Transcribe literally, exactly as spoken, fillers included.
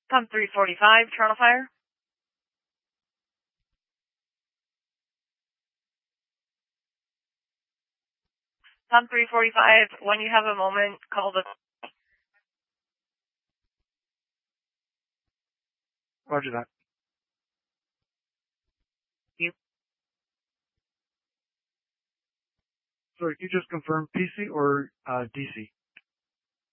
Pump three forty-five, Toronto Fire. Pump three forty-five, when you have a moment, call the... Roger that. You. Sorry, can you just confirm P C or uh, D C?